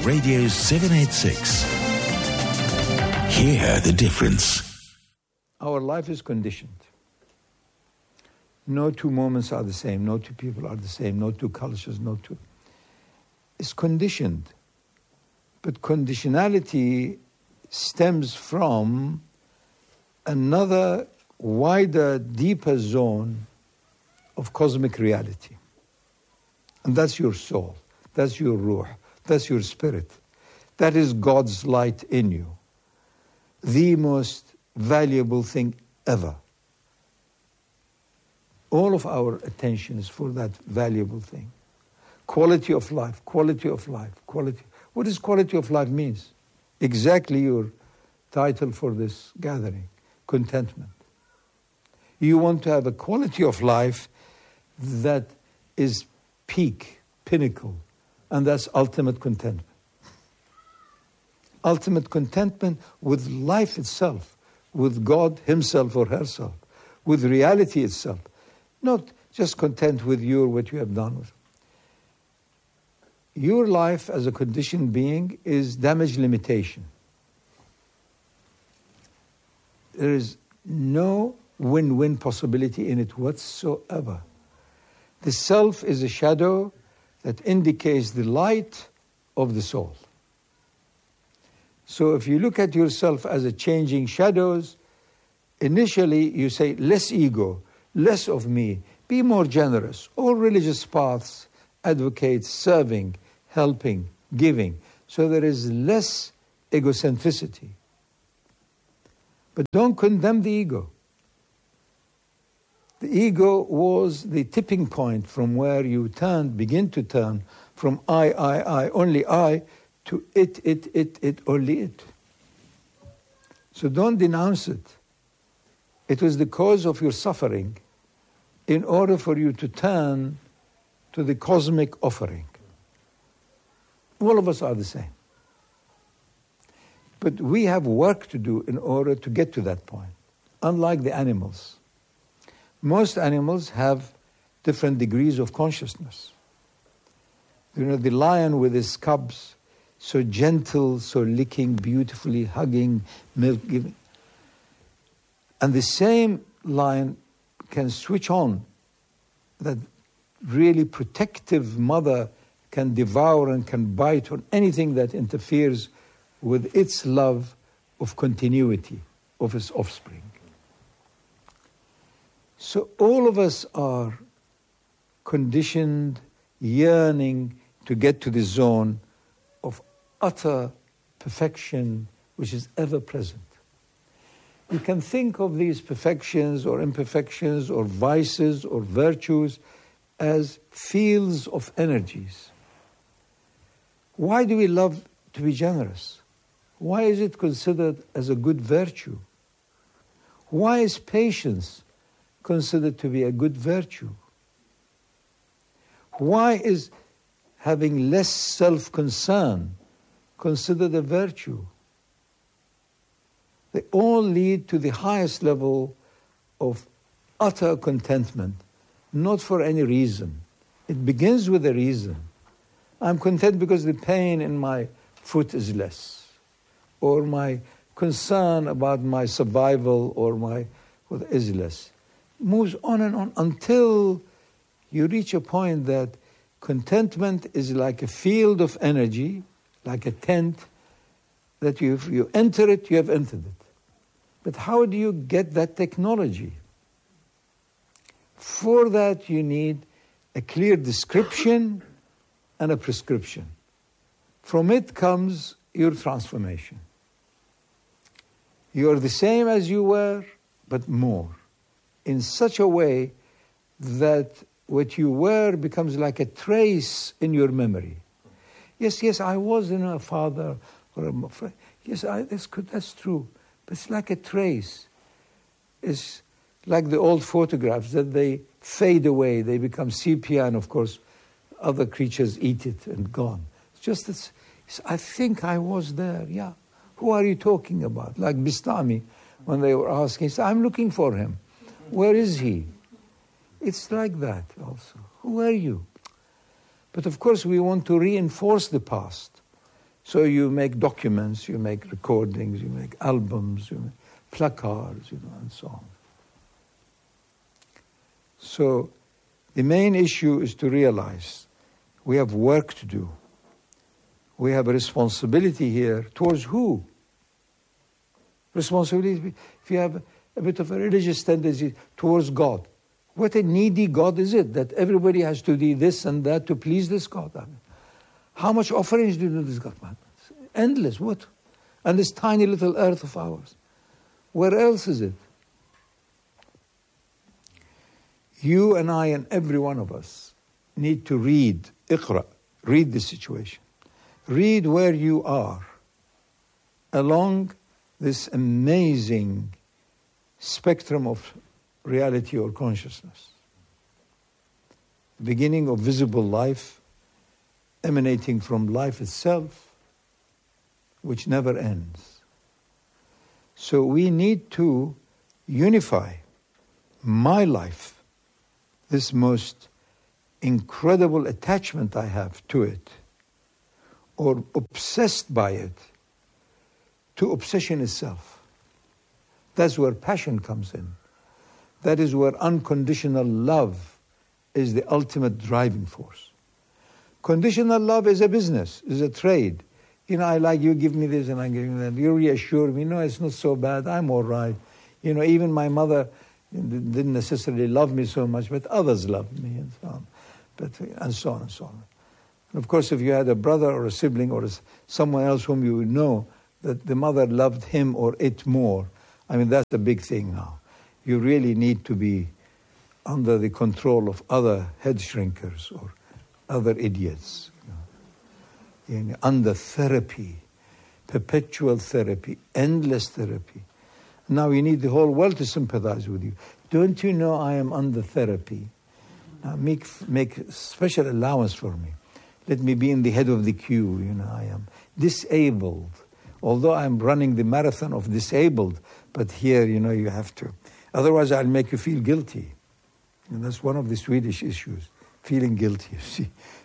Radio 786. Hear the difference. Our life is conditioned. No two moments are the same. No two people are the same. No two cultures, It's conditioned. But conditionality stems from another wider, deeper zone of cosmic reality. And that's your soul. That's your ruh. That's your spirit. That is God's light in you. The most valuable thing ever. All of our attention is for that valuable thing. Quality of life, quality of life, quality. What does quality of life means? Exactly your title for this gathering, contentment. You want to have a quality of life that is peak, pinnacle, and that's ultimate contentment. Ultimate contentment with life itself, with God himself or herself, with reality itself. Not just content with what you have done with. Your life as a conditioned being is damage limitation. There is no win-win possibility in it whatsoever. The self is a shadow that indicates the light of the soul. So if you look at yourself as a changing shadows, initially you say, less ego, less of me, be more generous. All religious paths advocate serving, helping, giving. So there is less egocentricity. But don't condemn the ego. The ego was the tipping point from where you begin to turn from I, only I, to it, only it. So don't denounce it. It was the cause of your suffering in order for you to turn to the cosmic offering. All of us are the same. But we have work to do in order to get to that point, unlike the animals. Most animals have different degrees of consciousness. The lion with his cubs, so gentle, so licking, beautifully, hugging, milk giving. And the same lion can switch on. That really protective mother can devour and can bite on anything that interferes with its love of continuity of its offspring. So all of us are conditioned, yearning to get to the zone of utter perfection, which is ever present. You can think of these perfections or imperfections or vices or virtues as fields of energies. Why do we love to be generous? Why is it considered as a good virtue? Why is patience considered to be a good virtue? Why is having less self-concern considered a virtue? They all lead to the highest level of utter contentment, not for any reason. It begins with a reason. I'm content because the pain in my foot is less, or my concern about my survival is less. Moves on and on until you reach a point that contentment is like a field of energy, like a tent, that if you enter it, you have entered it. But how do you get that technology? For that, you need a clear description and a prescription. From it comes your transformation. You are the same as you were, but more. In such a way that what you were becomes like a trace in your memory. Yes, I was a father or a friend. Yes, that's true. But it's like a trace. It's like the old photographs that they fade away. They become sepia, and of course, other creatures eat it and gone. It's just this, I think I was there, yeah. Who are you talking about? Like Bistami, when they were asking, he said, I'm looking for him. Where is he? It's like that also. Who are you? But of course, we want to reinforce the past. So you make documents, you make recordings, you make albums, you make placards, and so on. So the main issue is to realize we have work to do. We have a responsibility here towards who? Responsibility, if you have a bit of a religious tendency, towards God. What a needy God is it that everybody has to do this and that to please this God? I mean, how much offerings do you do this God? It's endless. What? And this tiny little earth of ours. Where else is it? You and I and every one of us need to read, Iqra, read the situation. Read where you are along this amazing spectrum of reality or consciousness. The beginning of visible life emanating from life itself, which never ends. So we need to unify my life, this most incredible attachment I have to it, or obsessed by it, to obsession itself. That's where passion comes in. That is where unconditional love is the ultimate driving force. Conditional love is a business, is a trade. I like you, give me this and I give you that. You reassure me, no, it's not so bad, I'm all right. Even my mother didn't necessarily love me so much, but others loved me and so on. And so on and so on. And of course, if you had a brother or a sibling or someone else whom you would know that the mother loved him or it more, that's a big thing now. You really need to be under the control of other head shrinkers or other idiots. Under therapy, perpetual therapy, endless therapy. Now you need the whole world to sympathize with you. Don't you know I am under therapy? Now make special allowance for me. Let me be in the head of the queue. I am disabled. Although I'm running the marathon of disabled, but here, you have to. Otherwise, I'll make you feel guilty. And that's one of the Swedish issues, feeling guilty, you see.